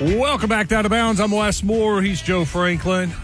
Welcome back to Out of Bounds. I'm Wes Moore. He's Joe Franklin.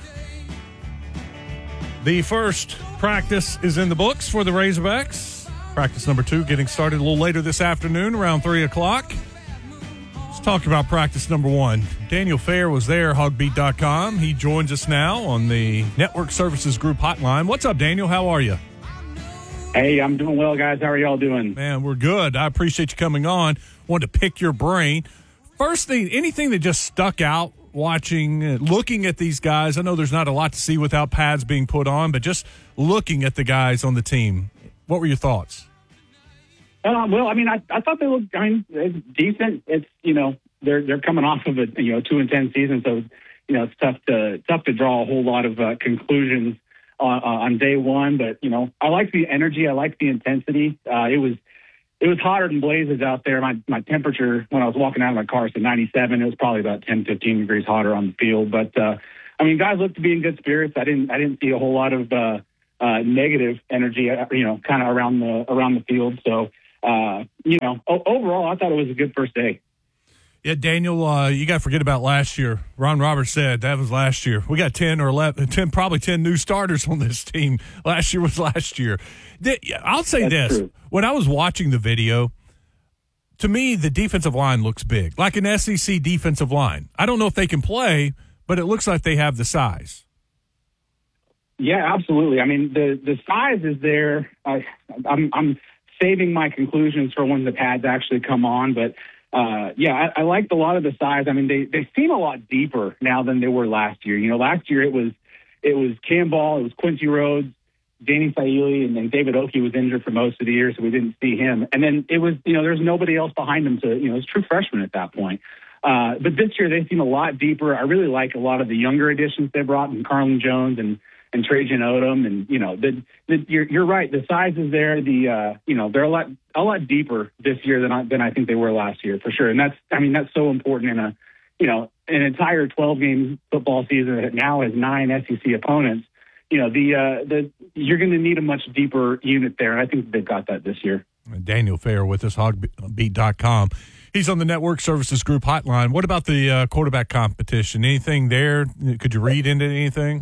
The first practice is in the books for the Razorbacks. Practice number 2 getting started a little later this afternoon, around 3 o'clock. Let's talk about practice number 1. Daniel Fair was there, hogbeat.com. He joins us now on the Network Services Group hotline. What's up, Daniel? How are you? Hey, I'm doing well, guys. How are y'all doing? Man, we're good. I appreciate you coming on. Wanted to pick your brain. First thing, anything that just stuck out watching, looking at these guys? I know there's not a lot to see without pads being put on, but just looking at the guys on the team, what were your thoughts? Well, I mean, I thought they looked decent. It's, they're coming off of a 2-10 season, so it's tough to draw a whole lot of conclusions on day one. But I like the energy, I like the intensity. It was hotter than blazes out there. My temperature when I was walking out of my car said 97. It was probably about 10, 15 degrees hotter on the field. But guys looked to be in good spirits. I didn't see a whole lot of negative energy, kind of around the field. So overall, I thought it was a good first day. Yeah, Daniel, you got to forget about last year. Ron Roberts said that was last year. We got 10 or 11, probably 10 new starters on this team. Last year was last year. I'll say That's this. True. When I was watching the video, to me, the defensive line looks big, like an SEC defensive line. I don't know if they can play, but it looks like they have the size. Yeah, absolutely. I mean, the size is there. I'm saving my conclusions for when the pads actually come on, but I liked a lot of the size. I mean, they seem a lot deeper now than they were last year. Last year it was Cam Ball, it was Quincy Rhodes, Danny Saili, and then David Oki was injured for most of the year, so we didn't see him. And then it was, there's nobody else behind him to, it's true freshman at that point. But this year they seem a lot deeper. I really like a lot of the younger additions they brought in, Carlin Jones and Trajan Odom. And, you're right. The size is there. They're a lot deeper this year than I think they were last year, for sure. And that's so important in an entire 12-game football season that now has 9 SEC opponents. You're going to need a much deeper unit there, and I think they've got that this year. Daniel Fair with us, hogbeat.com. He's on the Network Services Group hotline. What about the quarterback competition? Anything there? Could you read into anything?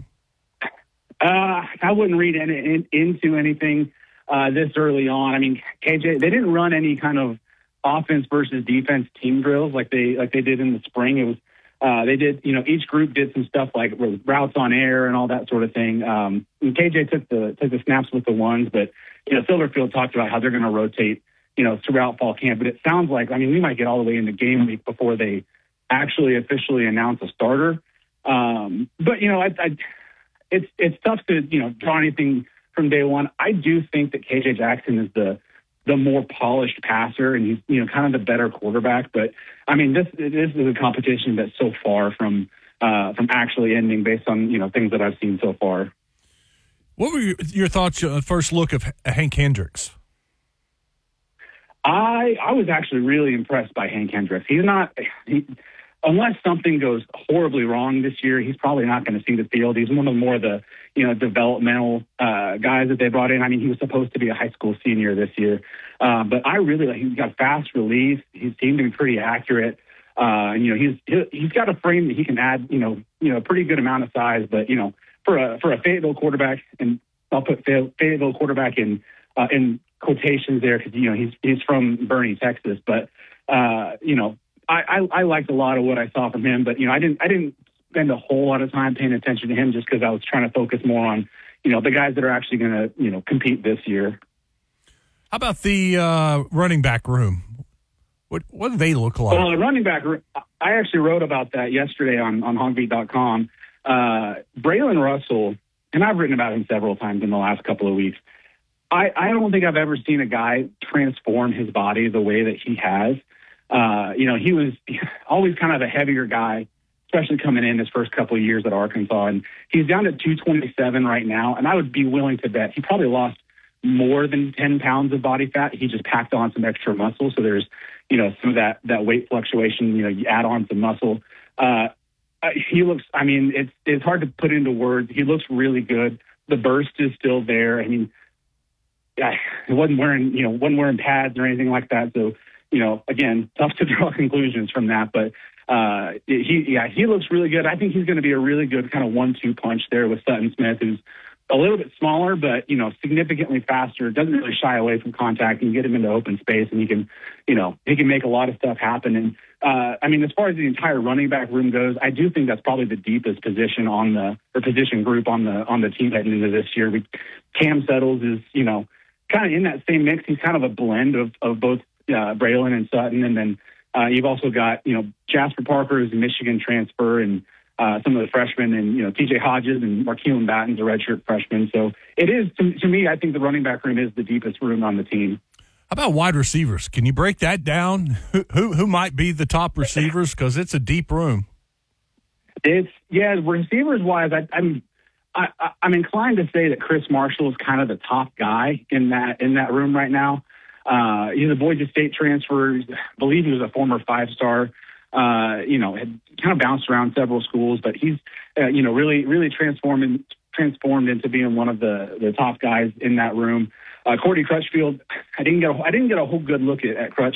I wouldn't read into anything this early on. I mean, KJ, they didn't run any kind of offense versus defense team drills like they did in the spring. It was they did, each group did some stuff like routes on air and all that sort of thing. And KJ took the snaps with the ones, but Silverfield talked about how they're going to rotate, throughout fall camp. But it sounds like, we might get all the way into game week before they actually officially announce a starter. But it's tough to draw anything from day one. I do think that KJ Jackson is the more polished passer, and he's kind of the better quarterback. But this is a competition that's so far from actually ending based on things that I've seen so far. What were your thoughts first look of Hank Hendricks? I was actually really impressed by Hank Hendricks. Unless something goes horribly wrong this year, he's probably not going to see the field. He's one of the developmental guys that they brought in. He was supposed to be a high school senior this year. But I really like, he's got fast release. He seemed to be pretty accurate. He's got a frame that he can add, a pretty good amount of size. But, for a Fayetteville quarterback, and I'll put Fayetteville quarterback in quotations there because, he's from Bernie, Texas. But, I liked a lot of what I saw from him, but I didn't spend a whole lot of time paying attention to him just because I was trying to focus more on the guys that are actually going to compete this year. How about the running back room? What do they look like? Well, the running back room, I actually wrote about that yesterday on hogbeat.com. Braylon Russell, and I've written about him several times in the last couple of weeks. I don't think I've ever seen a guy transform his body the way that he has. He was always kind of a heavier guy, especially coming in his first couple of years at Arkansas. And he's down to 227 right now. And I would be willing to bet he probably lost more than 10 pounds of body fat. He just packed on some extra muscle. So there's, some of that weight fluctuation, you add on some muscle. He looks, it's hard to put into words. He looks really good. The burst is still there. He wasn't wearing pads or anything like that. So, again, tough to draw conclusions from that. But he looks really good. I think he's going to be a really good kind of 1-2 punch there with Sutton Smith, who's a little bit smaller, but, significantly faster, doesn't really shy away from contact. You can get him into open space and he can make a lot of stuff happen. And, as far as the entire running back room goes, I do think that's probably the deepest position position group on the team heading into this year. Cam Settles is, kind of in that same mix. He's kind of a blend of both Braylon and Sutton. And then you've also got, Jasper Parker, who's a Michigan transfer, and some of the freshmen, and TJ Hodges and Markeelan Batten's a redshirt freshman. So it is, to me, I think the running back room is the deepest room on the team. How about wide receivers? Can you break that down? Who might be the top receivers? Because it's a deep room. Receivers wise, I'm inclined to say that Chris Marshall is kind of the top guy in that room right now. He's a Boise State transfer. I believe he was a former 5-star. Had kind of bounced around several schools, but he's, really transformed into being one of the top guys in that room. Cordy Crutchfield, I didn't get a whole good look at Crutch